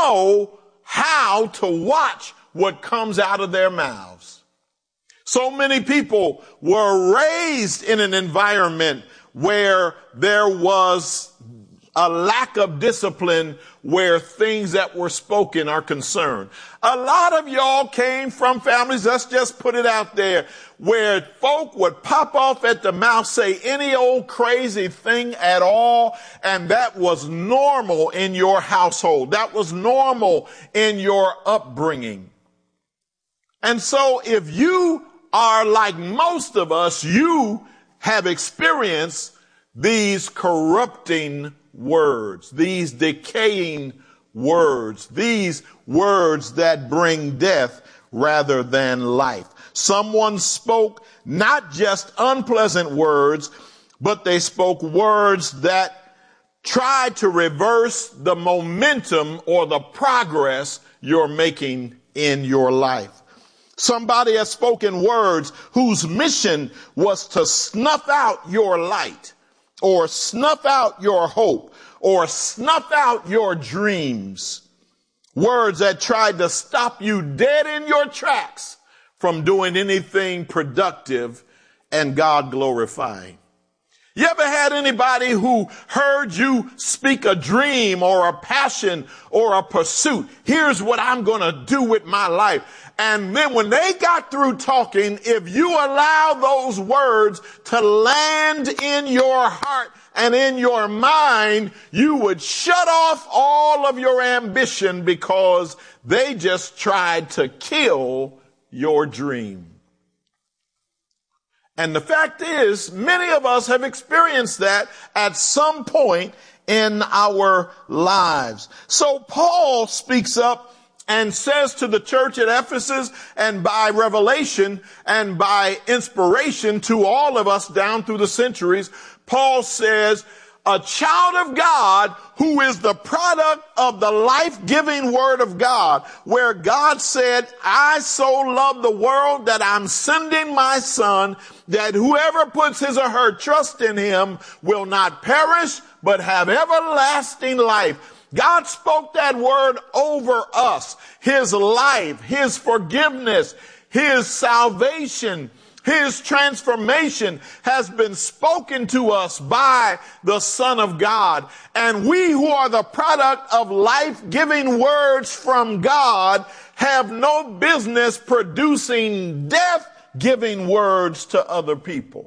know how to watch what comes out of their mouths. So many people were raised in an environment where there was a lack of discipline where things that were spoken are concerned. A lot of y'all came from families, let's just put it out there, where folk would pop off at the mouth, say any old crazy thing at all, and that was normal in your household. That was normal in your upbringing. And so if you are like most of us, you have experienced these corrupting words, these decaying words, these words that bring death rather than life. Someone spoke not just unpleasant words, but they spoke words that tried to reverse the momentum or the progress you're making in your life. Somebody has spoken words whose mission was to snuff out your light, or snuff out your hope, or snuff out your dreams. Words that tried to stop you dead in your tracks from doing anything productive and God glorifying. You ever had anybody who heard you speak a dream or a passion or a pursuit? Here's what I'm going to do with my life. And then when they got through talking, if you allow those words to land in your heart and in your mind, you would shut off all of your ambition because they just tried to kill your dream. And the fact is, many of us have experienced that at some point in our lives. So Paul speaks up and says to the church at Ephesus, and by revelation and by inspiration to all of us down through the centuries, Paul says, a child of God who is the product of the life-giving word of God, where God said, I so love the world that I'm sending my son, that whoever puts his or her trust in him will not perish, but have everlasting life. God spoke that word over us, his life, his forgiveness, his salvation, his transformation has been spoken to us by the Son of God. And we who are the product of life-giving words from God have no business producing death-giving words to other people.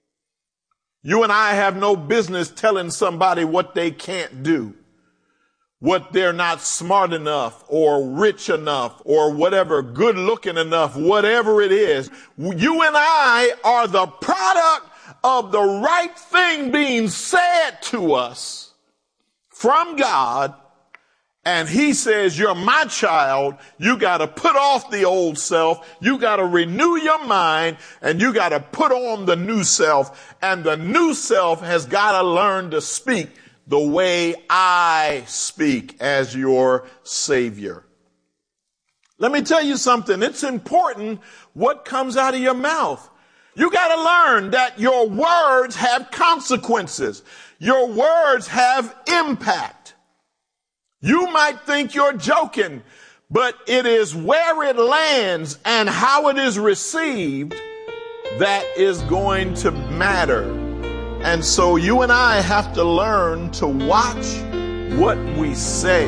You and I have no business telling somebody what they can't do, what they're not smart enough or rich enough or whatever, good looking enough, whatever it is. You and I are the product of the right thing being said to us from God. And he says, you're my child. You got to put off the old self. You got to renew your mind, and you got to put on the new self. And the new self has got to learn to speak the way I speak as your Savior. Let me tell you something. It's important what comes out of your mouth. You got to learn that your words have consequences. Your words have impact. You might think you're joking, but it is where it lands and how it is received that is going to matter. And so you and I have to learn to watch what we say.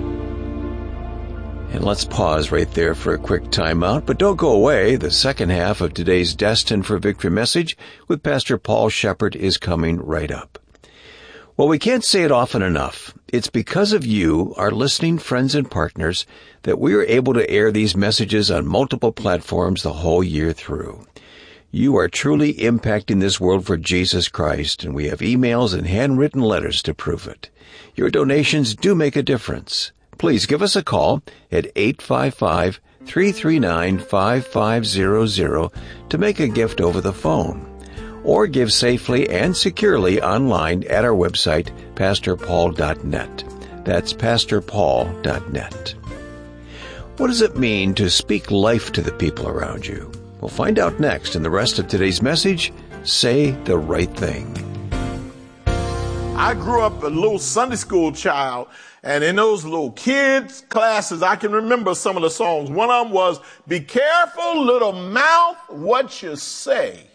And let's pause right there for a quick timeout, but don't go away. The second half of today's Destined for Victory message with Pastor Paul Shepherd is coming right up. Well, we can't say it often enough. It's because of you, our listening friends and partners, that we are able to air these messages on multiple platforms the whole year through. You are truly impacting this world for Jesus Christ, and we have emails and handwritten letters to prove it. Your donations do make a difference. Please give us a call at 855-339-5500 to make a gift over the phone, or give safely and securely online at our website, pastorpaul.net. That's pastorpaul.net. What does it mean to speak life to the people around you? We'll find out next in the rest of today's message, Say the Right Thing. I grew up a little Sunday school child, and in those little kids classes, I can remember some of the songs. One of them was, "Be careful, little mouth, what you say."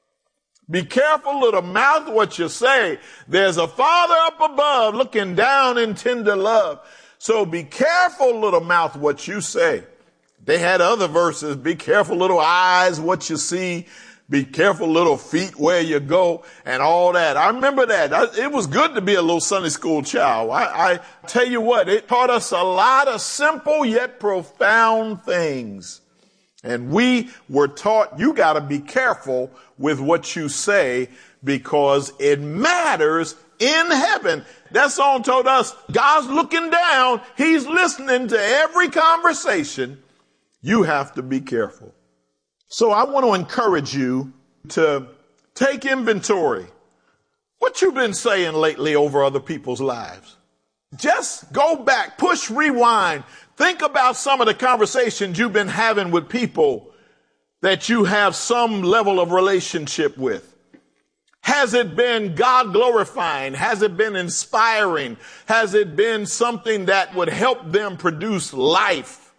Be careful, little mouth, what you say. There's a Father up above looking down in tender love. So be careful, little mouth, what you say. They had other verses. Be careful, little eyes, what you see. Be careful, little feet, where you go, and all that. I remember that. It was good to be a little Sunday school child. I tell you what, it taught us a lot of simple yet profound things. And we were taught you got to be careful with what you say because it matters in heaven. That song told us God's looking down. He's listening to every conversation. You have to be careful. So I want to encourage you to take inventory. What you've been saying lately over other people's lives. Just go back, push rewind. Think about some of the conversations you've been having with people that you have some level of relationship with. Has it been God glorifying? Has it been inspiring? Has it been something that would help them produce life?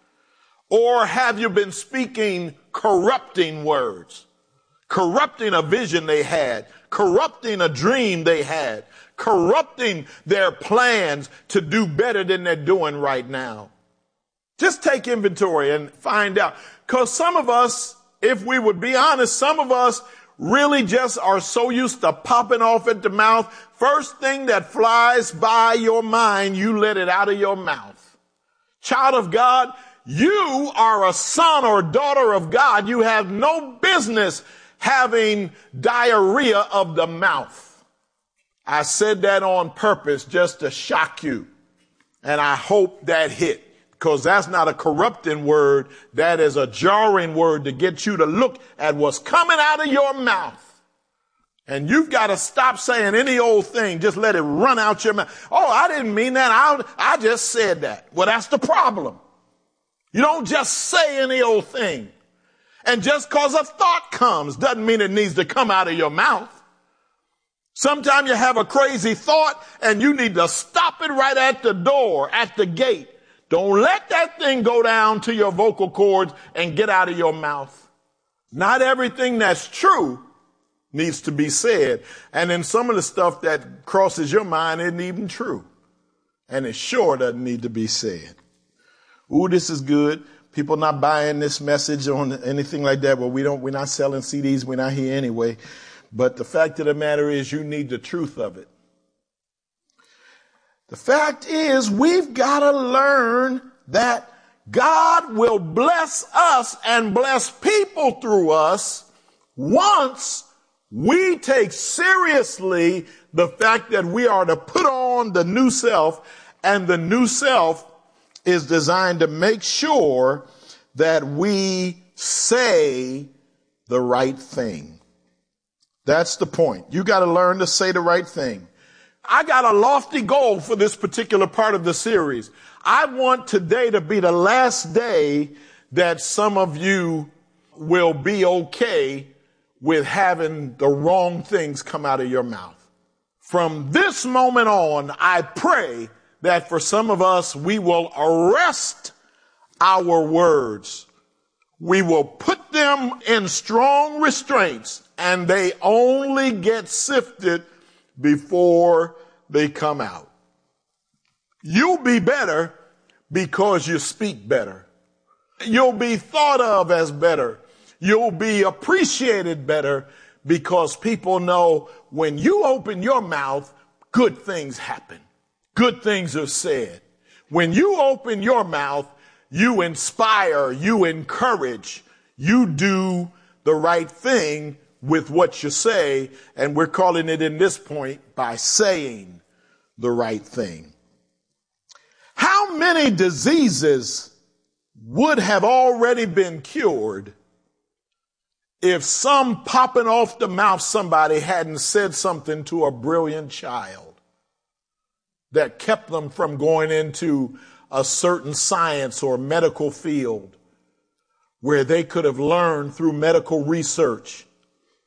Or have you been speaking corrupting words? Corrupting a vision they had, corrupting a dream they had, corrupting their plans to do better than they're doing right now. Just take inventory and find out. Because some of us, if we would be honest, some of us really just are so used to popping off at the mouth. First thing that flies by your mind, you let it out of your mouth. Child of God, you are a son or daughter of God. You have no business having diarrhea of the mouth. I said that on purpose just to shock you. And I hope that hit. Because that's not a corrupting word. That is a jarring word to get you to look at what's coming out of your mouth. And you've got to stop saying any old thing. Just let it run out your mouth. Oh, I didn't mean that. I just said that. Well, that's the problem. You don't just say any old thing. And just because a thought comes doesn't mean it needs to come out of your mouth. Sometimes you have a crazy thought and you need to stop it right at the door, at the gate. Don't let that thing go down to your vocal cords and get out of your mouth. Not everything that's true needs to be said. And then some of the stuff that crosses your mind isn't even true. And it sure doesn't need to be said. Ooh, this is good. People not buying this message on anything like that. Well, we're not selling CDs. We're not here anyway. But the fact of the matter is you need the truth of it. The fact is, we've got to learn that God will bless us and bless people through us once we take seriously the fact that we are to put on the new self, and the new self is designed to make sure that we say the right thing. That's the point. You got to learn to say the right thing. I got a lofty goal for this particular part of the series. I want today to be the last day that some of you will be okay with having the wrong things come out of your mouth. From this moment on, I pray that for some of us, we will arrest our words. We will put them in strong restraints, and they only get sifted before they come out. You'll be better because you speak better. You'll be thought of as better. You'll be appreciated better because people know when you open your mouth, good things happen. Good things are said. When you open your mouth, you inspire, you encourage, you do the right thing with what you say, and we're calling it in this point by saying the right thing. How many diseases would have already been cured if some popping off the mouth somebody hadn't said something to a brilliant child that kept them from going into a certain science or medical field where they could have learned through medical research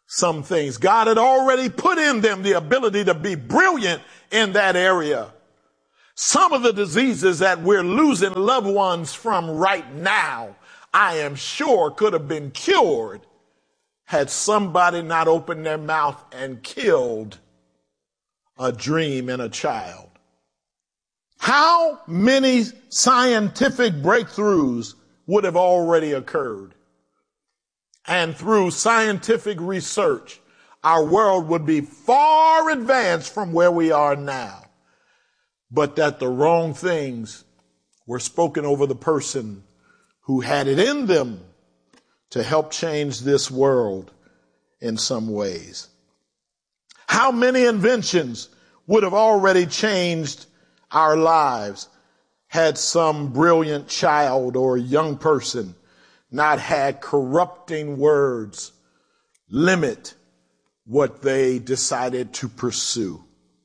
some things. God had already put in them the ability to be brilliant in that area. Some of the diseases that we're losing loved ones from right now, I am sure could have been cured had somebody not opened their mouth and killed a dream in a child. How many scientific breakthroughs would have already occurred? And through scientific research, our world would be far advanced from where we are now. But that the wrong things were spoken over the person who had it in them to help change this world in some ways. How many inventions would have already changed our lives had some brilliant child or young person not had corrupting words limit what they decided to pursue?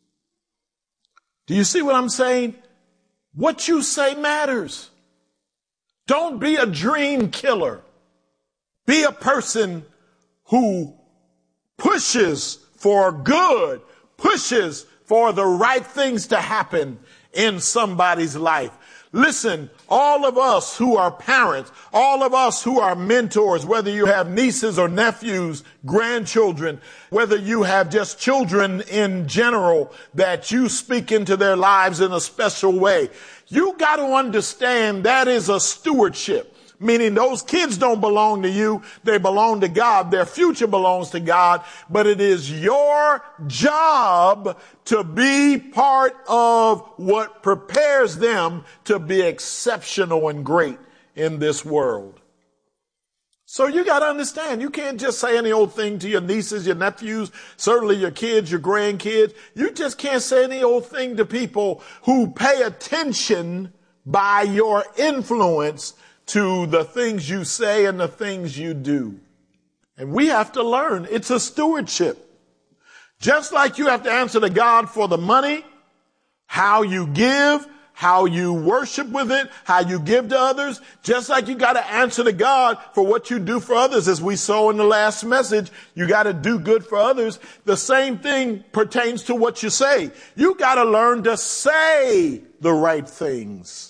Do you see what I'm saying? What you say matters. Don't be a dream killer. Be a person who pushes for good, pushes for the right things to happen in somebody's life. Listen, all of us who are parents, all of us who are mentors, whether you have nieces or nephews, grandchildren, whether you have just children in general that you speak into their lives in a special way, you got to understand that is a stewardship. Meaning those kids don't belong to you. They belong to God. Their future belongs to God. But it is your job to be part of what prepares them to be exceptional and great in this world. So you got to understand, you can't just say any old thing to your nieces, your nephews, certainly your kids, your grandkids. You just can't say any old thing to people who pay attention by your influence to the things you say and the things you do. And we have to learn. It's a stewardship. Just like you have to answer to God for the money, how you give, how you worship with it, how you give to others, just like you got to answer to God for what you do for others. As we saw in the last message, you got to do good for others. The same thing pertains to what you say. You got to learn to say the right things.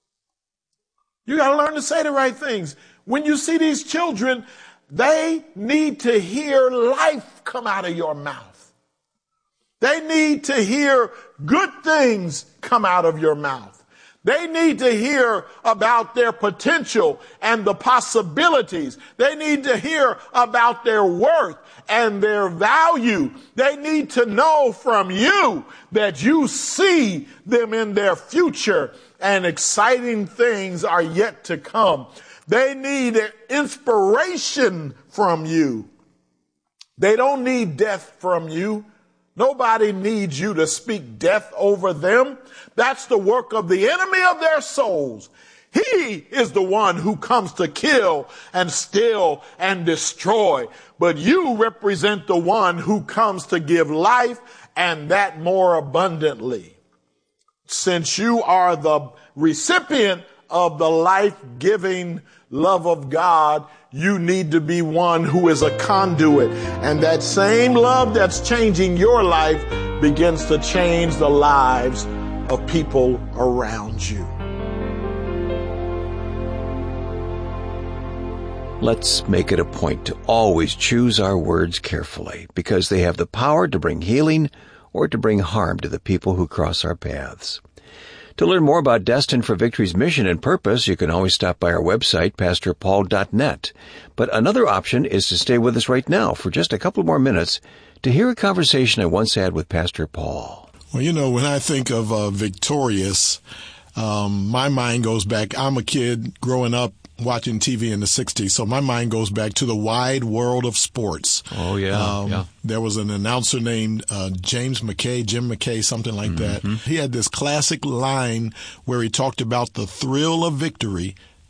You got to learn to say the right things. When you see these children, they need to hear life come out of your mouth. They need to hear good things come out of your mouth. They need to hear about their potential and the possibilities. They need to hear about their worth and their value. They need to know from you that you see them in their future and exciting things are yet to come. They need inspiration from you. They don't need death from you. Nobody needs you to speak death over them. That's the work of the enemy of their souls. He is the one who comes to kill and steal and destroy. But you represent the one who comes to give life, and that more abundantly. Since you are the recipient of the life-giving love of God, you need to be one who is a conduit. And that same love that's changing your life begins to change the lives of people around you. Let's make it a point to always choose our words carefully, because they have the power to bring healing or to bring harm to the people who cross our paths. To learn more about Destined for Victory's mission and purpose, you can always stop by our website, pastorpaul.net. But another option is to stay with us right now for just a couple more minutes to hear a conversation I once had with Pastor Paul. Well, you know, when I think of Victorious, my mind goes back. I'm a kid growing up watching TV in the 60s, so my mind goes back to the wide world of sports. Oh, yeah. There was an announcer named Jim McKay, something like that. He had this classic line where he talked about the thrill of victory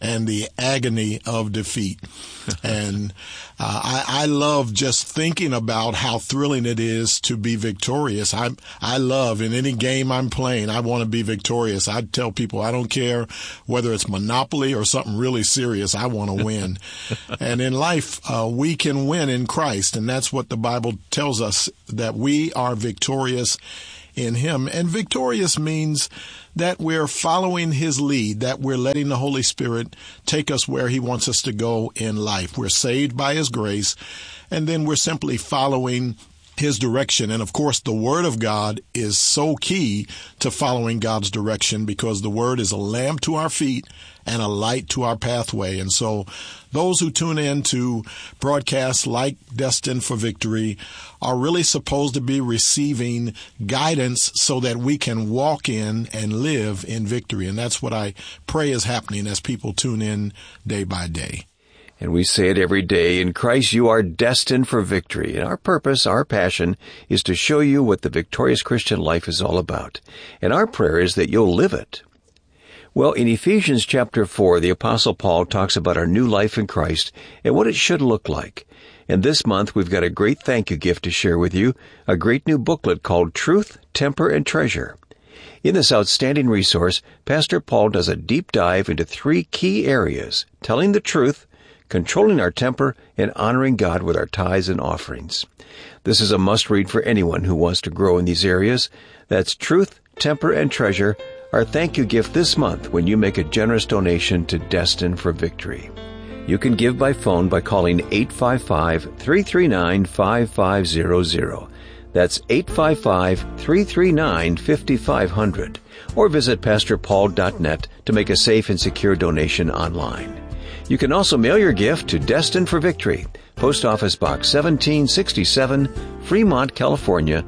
and the agony of defeat. And I love just thinking about how thrilling it is to be victorious. I love, in any game I'm playing, I want to be victorious. I tell people I don't care whether it's Monopoly or something really serious. I want to win. And in life, we can win in Christ. And that's what the Bible tells us, that we are victorious in Him. And victorious means that we're following His lead, that we're letting the Holy Spirit take us where He wants us to go in life. We're saved by His grace, and then we're simply following His direction. And of course, the Word of God is so key to following God's direction, because the Word is a lamp to our feet and a light to our pathway. And so those who tune in to broadcasts like Destined for Victory are really supposed to be receiving guidance so that we can walk in and live in victory. And that's what I pray is happening as people tune in day by day. And we say it every day, in Christ you are destined for victory. And our purpose, our passion, is to show you what the victorious Christian life is all about. And our prayer is that you'll live it. Well, in Ephesians chapter 4, the Apostle Paul talks about our new life in Christ and what it should look like. And this month we've got a great thank you gift to share with you, a great new booklet called Truth, Temper, and Treasure. In this outstanding resource, Pastor Paul does a deep dive into 3 key areas: telling the truth, controlling our temper, and honoring God with our tithes and offerings. This is a must-read for anyone who wants to grow in these areas. That's Truth, Temper, and Treasure, our thank you gift this month when you make a generous donation to Destined for Victory. You can give by phone by calling 855-339-5500. That's 855-339-5500. Or visit PastorPaul.net to make a safe and secure donation online. You can also mail your gift to Destined for Victory, Post Office Box 1767, Fremont, California,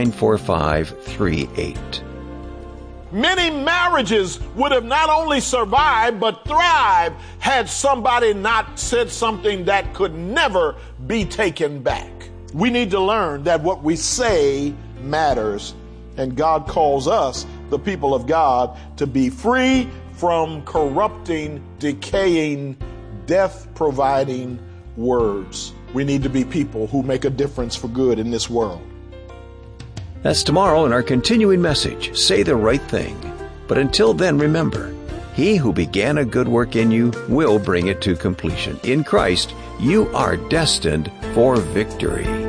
94538. Many marriages would have not only survived, but thrived had somebody not said something that could never be taken back. We need to learn that what we say matters, and God calls us, the people of God, to be free from corrupting, decaying, death-providing words. We need to be people who make a difference for good in this world. That's tomorrow in our continuing message, Say the Right Thing. But until then, remember, He who began a good work in you will bring it to completion. In Christ, you are destined for victory.